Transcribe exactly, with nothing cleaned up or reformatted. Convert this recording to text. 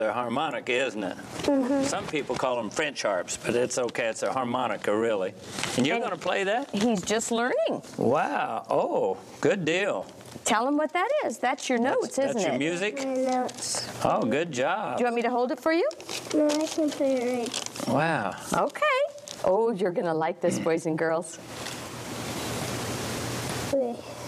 a harmonica, isn't it? Mm-hmm. Some people call them French harps, but it's okay. It's a harmonica, really. And you're going to play that? He's just learning. Wow. Oh, good deal. Tell him what that is. That's your notes, that's, isn't that's it? your music? My notes. Oh, good job. Do you want me to hold it for you? No, I can play it right. Wow. Okay. Oh, you're going to like this, boys and girls. Okay.